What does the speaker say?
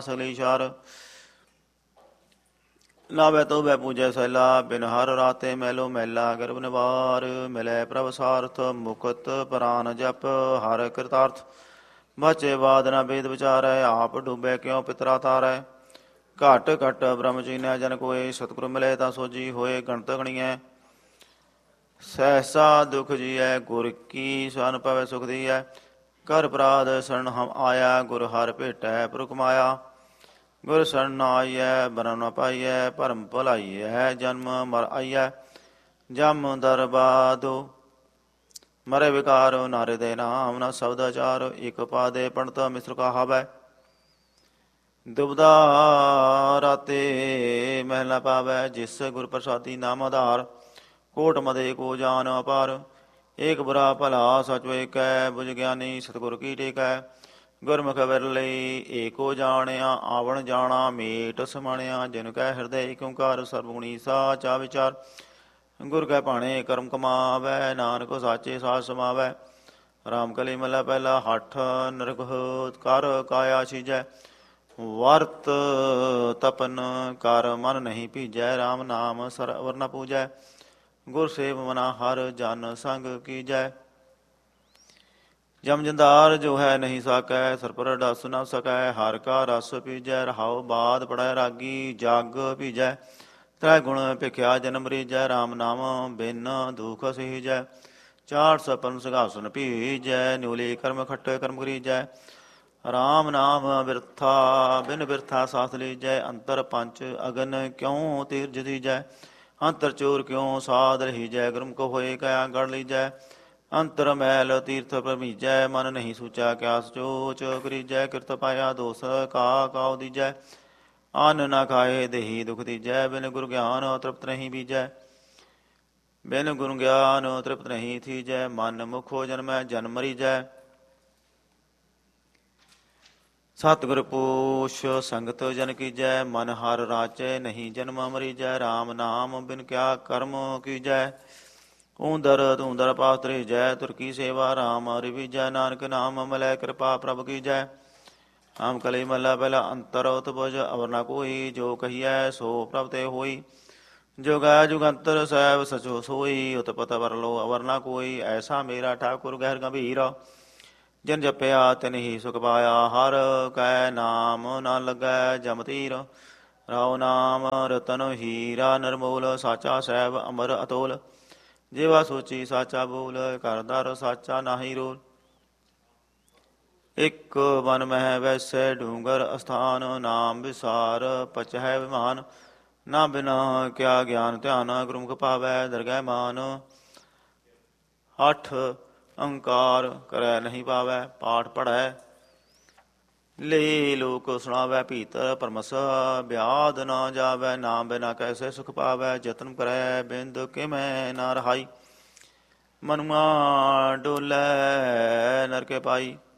ਸਗਲੀ ਸ਼ਾਰ ਨਾਵੇ ਤੋ ਬੈ ਪੂਜੈ ਸੈਲਾ ਬਿਨ ਹਰ ਰਾਤੇ ਮੈਲੋ ਮੈਲਾ ਗਰਭ ਨਿਵਾਰ ਮਿਲੈ ਪ੍ਰਭ ਸਾਰਥ ਮੁਕਤ ਪ੍ਰਾਨ ਜਪ ਹਰ ਕਿਰਤਾਰਥ ਬਚੇ ਬਾਦ ਨਾ ਵੇਦ ਵਿਚਾਰੈ ਆਪ ਡੂਬੈ ਕਿਉ ਪਿਤਰਾ ਤਾਰੈ ਘਟ ਘਟ ਬ੍ਰਹਮ ਚੀਨੈ ਜਨ ਕੋਏ ਸਤਿਗੁਰ ਮਿਲੇ ਤਾਂ ਸੋਜੀ ਹੋਏ ਗਣਤ ਗਣੀਐ ਸਹਿਸਾ ਦੁਖ ਜੀਐ ਗੁਰ ਕੀ ਸਨ ਪਵੈ ਸੁਖ ਦੀਐ ਕਰ ਅਪਰਾਧ ਸਰਣ ਹਮ ਆਇਆ ਗੁਰ ਹਰ ਭੇਟੈ ਪੁਰਖ ਮਾਇਆ ਗੁਰ ਸਰਣ ਆਈਐ ਬਰਨ ਨ ਪਾਈਐ ਭਰਮ ਭੁਲਾਈਐ ਜਨਮ ਮਰ ਆਈਐ ਜਮ ਦਰਬਾਦੋ ਮਰੇ ਵਿਕਾਰ ਨਾਰੇ ਦੇ ਨਾਮ ਨਾ ਸ਼ਬਦ ਆਚਾਰ ਇਕ ਪਾਦੇ ਪੰਡਤ ਮਿਸਰ ਕਹਾਵੈ ਦੁਬਦਾ ਰਾਤੇ ਮਹਿਲਾ ਪਾਵੈ ਜਿਸ ਗੁਰ ਪ੍ਰਸਾਦੀ ਨਾਮ ਆਧਾਰ ਕੋਟ ਮਦੇ ਕੋ ਜਾਨ ਅਪਾਰ ਏਕ ਬੁਰਾ ਭਲਾ ਸਚ ਏਕੈ ਬੁਝ ਗਿਆਨੀ ਸਤਿਗੁਰ ਕੀ ਟੇਕੈ ਗੁਰਮੁਖ ਵਿਰਲੇ ਏਕੋ ਜਾਣਿਆ ਆਵਣ ਜਾਣਾ ਮੇਟ ਸਮਾਣਿਆ ਜਿਨ ਕੈ ਹਿਰਦੈ ਏਕ ਓੰਕਾਰ ਸਰਬਗੁਣੀ ਸਾਚਾ ਵਿਚਾਰ ਗੁਰ ਕੈ ਭਾਣੇ ਕਰਮ ਕਮਾਵੈ ਨਾਨਕ ਸਾਚੇ ਸਾਚ ਸਮਾਵੈ ਰਾਮ ਕਲੀ ਮਹਲਾ ਪਹਿਲਾ ਹੱਠ ਨਿਰਗੁ ਕਰ ਕਾਇਆ ਸੀਜੈ ਵਰਤ ਤਪਨ ਕਰ ਮਨ ਨਹੀਂ ਭੀਜੈ ਰਾਮ ਨਾਮ ਸਰ ਅਵਰ ਨ ਪੂਜੈ ਗੁਰ ਸੇਵ ਮਨਾ ਹਰ ਜਨ ਸੰਗ ਕੀਜੈ ਜਮ ਜੰਦਾਰ ਜੋ ਹੈ ਨਹੀਂ ਸਾਕੈ ਸਰਪਰ ਡਸ ਨ ਸਕੈ ਹਰ ਕਾ ਰਸ ਪੀਜੈ ਰਹਾਉ ਬਾਦ ਪੜੈ ਰਾਗੀ ਜਗ ਭੀਜੈ ਤ੍ਰੈ ਗੁਣ ਭਿਖਿਆ ਜਨਮ ਰੀਜੈ ਰਾਮ ਨਾਮ ਬਿਨ ਦੁਖ ਸਹੀਜੈ ਚਾਰ ਸਪਨ ਸਿੰਘਾਸਨ ਭੀਜੈ ਨਿਉਲੀ ਕਰਮ ਖੱਟ ਕਰਮ ਕਰੀਜੈ ਰਾਮ ਨਾਮ ਬਿਰਥਾ ਬਿਨ ਬਿਰਥਾ ਸਾਥ ਲੀਜੈ ਅੰਤਰ ਪੰਚ ਅਗਨ ਕਿਉ ਤੀਰਜ ਦੀਜੈ ਅੰਤਰ ਚੋਰ ਕਿਉ ਸਾਧ ਰਹੀਜੈ ਗੁਰਮੁਖ ਹੋਏ ਕਇਆ ਗੜ ਲੀਜੈ ਅੰਤਰ ਮੈਲ ਤੀਰਥ ਭਰਮੀਜੈ ਮਨ ਨਹੀਂ ਸੂਚਾ ਕਿਆਸ ਚੋਚ ਕਰੀਜੈ ਕਿਰਤ ਪਾਇਆ ਦੋਸ ਕਾ ਕਾਉ ਦੀਜੈ ਅੰਨ ਨਾ ਖਾਏ ਦੇਹੀ ਦੁਖ ਦੀਜੈ ਬਿਨ ਗੁਰ ਗਿਆਨ ਤ੍ਰਿਪਤ ਨਹੀਂ ਬੀਜੈ ਬਿਨ ਗੁਰ ਗਿਆਨ ਤ੍ਰਿਪਤ ਨਹੀਂ ਥੀਜੈ ਮਨ ਮੁਖੋ ਜਨਮੈ ਜਨਮ ਮਰੀਜੈ ਸਤਿਗੁਰ ਪੂਛ ਸੰਗਤ ਜਨ ਕੀਜੈ ਮਨ ਹਰ ਰਾਚੈ ਨਹੀਂ ਜਨਮ ਮਰੀਜੈ ਰਾਮ ਨਾਮ ਬਿਨ ਕਿਆ ਕਰਮ ਕੀਜੈ ਊਂਦਰ ਧੂੰਦਰ ਪਾਤਰੀ ਜੈ ਤੁਰ ਕੀ ਸੇਵਾ ਰਾਮ ਰਿਵੀਜੈ ਨਾਨਕ ਨਾਮ ਮਲੈ ਕਿਰਪਾ ਪ੍ਰਭ ਕੀਜੈ ਆਮ ਕਲੀ ਮਹਲਾ ਪਹਿਲਾ ਅੰਤਰ ਉਤਪੁਜ ਅਵਰ ਨ ਕੋਈ ਜੋ ਕਹੀਐ ਸੋ ਪ੍ਰਭ ਤੇ ਹੋਈ ਜੁਗੈ ਜੁਗੰਤਰ ਸਹਿਬ ਸਚੋ ਸੋਈ ਉਤਪਤ ਵਰਲੋ ਅਵਰ ਨ ਕੋਈ ਐਸਾ ਮੇਰਾ ਠਾਕੁਰ ਗਹਿਰ ਗੰਭੀਰ ਜਿਨ ਜਪਿਆ ਤਿਨ ਹੀ ਸੁਖ ਪਾਇਆ ਹਰ ਕੈ ਨਾਮ ਨ ਲੱਗੈ ਜਮ ਤੀਰ ਰਾਉ ਨਾਮ ਰਤਨ ਹੀਰਾ ਨਿਰਮੋਲ ਸਾਚਾ ਸਹਿਬ ਅਮਰ ਅਤੋਲ ਜੀਵਾ ਸੋਚੀ ਸਾਚਾ ਬੋਲ ਕਰਦਰ ਸਾਚਾ ਨਾਹੀ ਰੋਲ ਇਕ ਵਨ ਮਹਿ ਵੈਸੈ ਡੂੰਗਰ ਅਸਥਾਨ ਨਾਮ ਵਿਸਾਰ ਪਚਹਿ ਵਿਮਾਨ ਨਾ ਬਿਨਾ ਕਿਆ ਗਿਆਨ ਧਿਆਨ ਗੁਰਮੁਖ ਪਾਵੈ ਦਰਗਹਿ ਮਾਨ ਹਠ ਅੰਕਾਰ ਕਰੈ ਨਹੀਂ ਪਾਵੈ ਪਾਠ ਪੜ੍ਹੈ ਲੇ ਲੋਕ ਸੁਣਾਵੈ ਭੀਤਰ ਪਰਮਸ ਬਿਆਦ ਨਾ ਜਾਵੈ ਨਾਮ ਬਿਨਾ ਕੈਸੇ ਸੁਖ ਪਾਵੈ ਜਤਨ ਕਰੈ ਬਿੰਦ ਕਿਮੈ ਨਾ ਰਹਾਈ ਮਨੁਆ ਡੋਲੈ ਨਰਕੇ ਪਾਈ